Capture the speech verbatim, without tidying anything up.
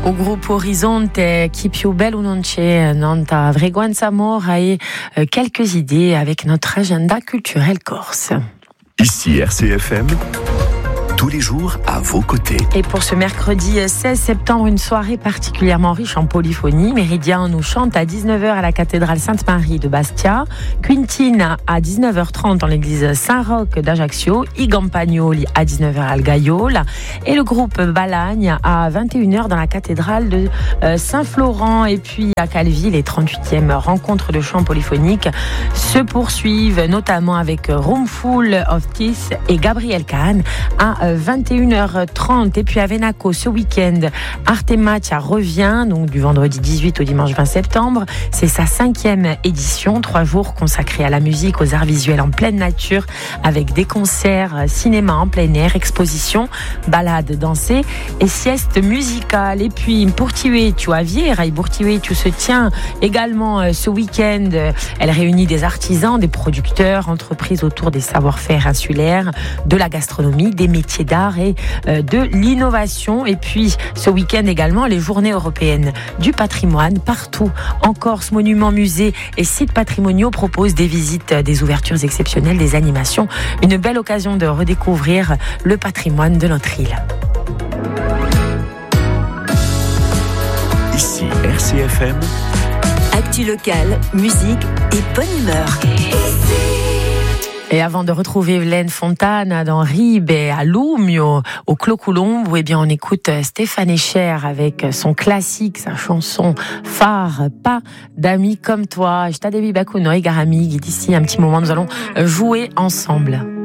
O gruppo Orizzonte, chi più bello non c'è, nanta frequenza mora et quelques idées avec notre agenda culturel corse. Ici R C F M, tous les jours à vos côtés. Et pour ce mercredi seize septembre, une soirée particulièrement riche en polyphonie. Méridien nous chante à dix-neuf heures à la cathédrale Sainte-Marie de Bastia, Quintine à dix-neuf heures trente dans l'église Saint-Roch d'Ajaccio, Igampagnoli à dix-neuf heures à Algaïol et le groupe Balagne à vingt et une heures dans la cathédrale de Saint-Florent. Et puis à Calvi, les trente-huitièmes rencontres de chant polyphonique se poursuivent, notamment avec Roomful of Teeth et Gabriel Kahn à vingt et une heures trente. Et puis à Venaco ce week-end, Artematia revient, donc du vendredi dix-huit au dimanche vingt septembre. C'est sa cinquième édition, trois jours consacrés à la musique, aux arts visuels en pleine nature, avec des concerts, cinéma en plein air, expositions, balades dansées et siestes musicales. Et puis pour tuer, tu as Viera et pour tuer, tu se tient également ce week-end. Elle réunit des artisans, des producteurs, entreprises autour des savoir-faire insulaires, de la gastronomie, des métiers d'art et de l'innovation. Et puis ce week-end également, les journées européennes du patrimoine. Partout en Corse, monuments, musées et sites patrimoniaux proposent des visites, des ouvertures exceptionnelles, des animations. Une belle occasion de redécouvrir le patrimoine de notre île. Ici R C F M, actu locale, musique et bonne humeur. Et avant de retrouver Hélène Fontana dans Ribe à Lumio, au Clos Coulombo, eh bien on écoute Stéphane Echer avec son classique, sa chanson phare, Pas d'amis comme toi. Je t'adébi Bakuno et Garami, d'ici un petit moment nous allons jouer ensemble.